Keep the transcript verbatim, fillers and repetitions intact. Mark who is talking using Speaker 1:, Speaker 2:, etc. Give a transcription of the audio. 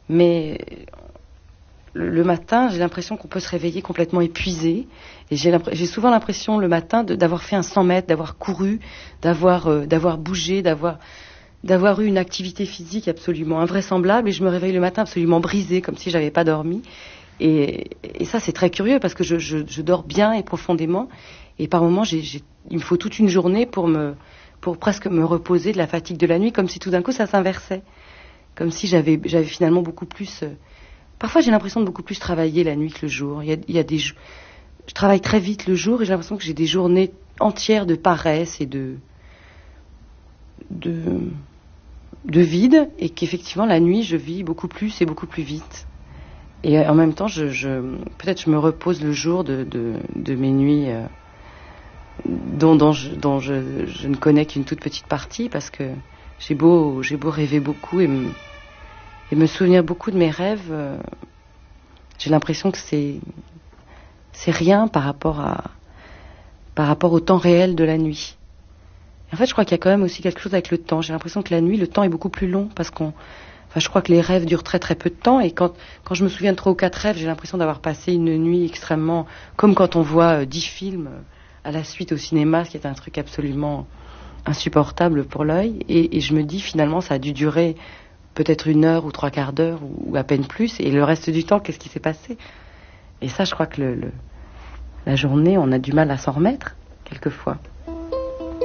Speaker 1: Mais le, le matin, j'ai l'impression qu'on peut se réveiller complètement épuisé. Et j'ai, j'ai souvent l'impression le matin de, d'avoir fait un cent mètres, d'avoir couru, d'avoir, euh, d'avoir bougé, d'avoir, d'avoir eu une activité physique absolument invraisemblable. Et je me réveille le matin absolument brisée, comme si j'avais pas dormi. Et, et ça, c'est très curieux parce que je, je, je dors bien et profondément. Et par moments, j'ai, j'ai, il me faut toute une journée pour me, pour presque me reposer de la fatigue de la nuit, comme si tout d'un coup ça s'inversait. Comme si j'avais, j'avais finalement beaucoup plus... Euh... Parfois, j'ai l'impression de beaucoup plus travailler la nuit que le jour. Il y a, il y a des... Je travaille très vite le jour et j'ai l'impression que j'ai des journées entières de paresse et de... de... de vide. Et qu'effectivement, la nuit, je vis beaucoup plus et beaucoup plus vite. Et en même temps, je, je... peut-être je me repose le jour de, de, de mes nuits... Euh... dont, dont, je, dont je, je ne connais qu'une toute petite partie parce que j'ai beau, j'ai beau rêver beaucoup et me, et me souvenir beaucoup de mes rêves, euh, j'ai l'impression que c'est, c'est rien par rapport à, par rapport au temps réel de la nuit. Et en fait, je crois qu'il y a quand même aussi quelque chose avec le temps. J'ai l'impression que la nuit, le temps est beaucoup plus long parce qu'on, enfin, je crois que les rêves durent très très peu de temps et quand, quand je me souviens de trois ou quatre rêves, j'ai l'impression d'avoir passé une nuit extrêmement, comme quand on voit euh, dix films à la suite au cinéma, ce qui est un truc absolument insupportable pour l'œil. Et, et je me dis, finalement, ça a dû durer peut-être une heure ou trois quarts d'heure ou, ou à peine plus. Et le reste du temps, qu'est-ce qui s'est passé? Et ça, je crois que le, le, la journée, on a du mal à s'en remettre, quelquefois.